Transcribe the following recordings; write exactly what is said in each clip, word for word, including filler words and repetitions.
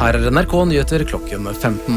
Her er N R K Nyheter klokken femten.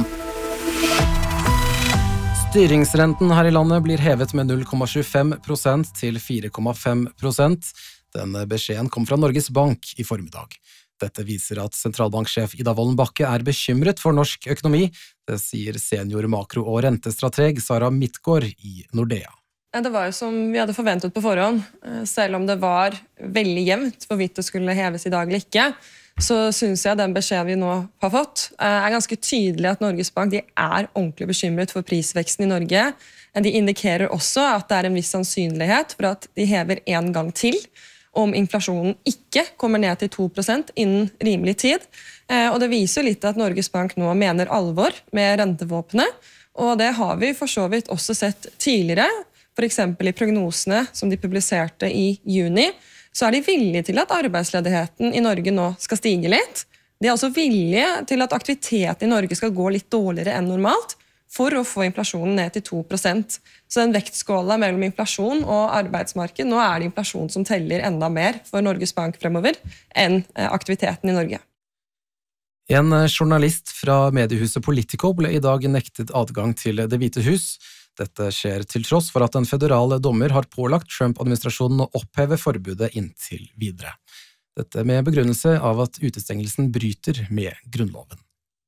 Styringsrenten her i landet blir hevet med null komma tjuefem prosent til fire komma fem prosent. Denne beskjeden kom fra Norges Bank i formiddag. Dette viser at sentralbanksjef Ida Wolden Bakke er bekymret for norsk økonomi. Det sier senior makro- og rentestrateg Sara Midtgaard i Nordea. Det var jo som vi hadde forventet på forhånd, selv om det var veldig jevnt hvorvidt det skulle heves i dag eller ikke. Så synes jeg den beskjeden vi nå har fått er ganske tydelig at Norges Bank de er ordentlig bekymret for prisveksten i Norge. De indikerer også at det er en viss sannsynlighet for at de hever en gang til om inflasjonen ikke kommer ned til to prosent innen rimelig tid. Og det viser litt at Norges Bank nå mener alvor med rentevåpenet, og det har vi for så vidt også sett tidligere. For eksempel i prognosene som de publiserte i juni, så er de villige til at arbeidsledigheten i Norge nå skal stige litt. De er også villige til at aktiviteten i Norge skal gå litt dårligere enn normalt for å få inflasjonen ned til to prosent. Så den vektskåla mellom inflasjon og arbeidsmarked, nå er det inflasjon som teller enda mer for Norges Bank fremover enn aktiviteten i Norge. En journalist fra mediehuset Politico ble i dag nektet adgang til Det hvite hus. Dette skjer til tross for at en føderal dommer har pålagt Trump-administrasjonen å oppheve forbudet inntil videre. Dette med begrunnelse av at utestengelsen bryter med grunnloven.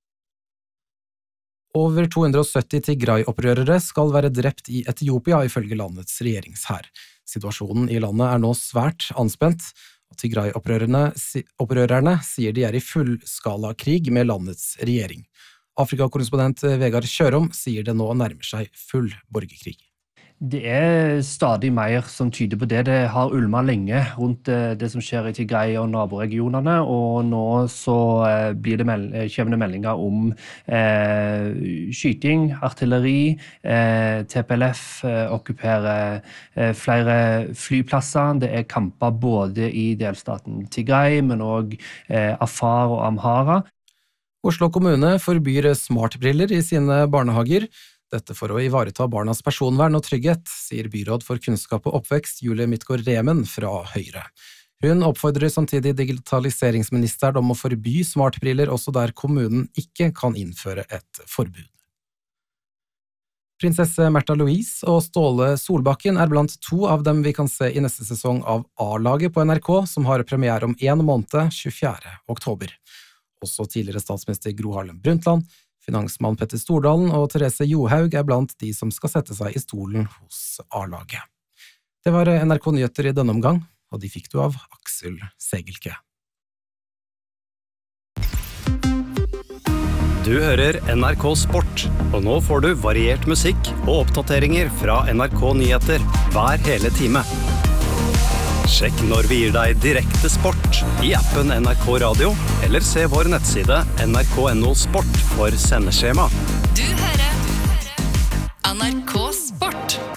Over to hundre og sytti Tigray-opprørere skal være drept i Etiopia ifølge landets regjeringshær. Situasjonen i landet er nå svært anspent, og Tigray-opprørerne opprørerne sier de er i fullskala krig med landets regjering. Afrika-korrespondent Vegard Kjørom sier det nå nærmer seg full borgerkrig. Det er stadig mer som tyder på det. Det har ulmet lenge rundt det som skjer i Tigray og naboregionene, og nå så blir det meld- kommer det meldinger om eh, skyting, artilleri, eh, T P L F eh, okkuperer eh, flere flyplasser. Det er kamper både i delstaten Tigray, men også eh, Afar og Amhara. Oslo kommune forbyr smartbriller i sine barnehager. Dette for å ivareta barnas personvern og trygghet, sier byråd for kunnskap og oppvekst Julie Midtgaard Remen fra Høyre. Hun oppfordrer samtidig digitaliseringsministeren om å forby smartbriller også der kommunen ikke kan innføre et forbud. Prinsesse Märtha Louise og Ståle Solbakken er blant to av dem vi kan se i neste sesong av A-laget på N R K, som har premiere om en måned, tjuefjerde oktober. Også tidligere statsminister Gro Harlem Brundtland, finansmann Petter Stordalen og Therese Johaug er blant de som skal sette seg i stolen hos A-laget. Det var N R K Nyheter i denne omgang, og de fikk du av Aksel Segelke. Du hører N R K Sport, og nå får du variert musikk og oppdateringer fra N R K Nyheter hver hele time. Sjekk når vi gir deg direkte sport i appen N R K Radio, eller se vår nettside N R K punktum no sport for sendeskjema. Du hører N R K Sport.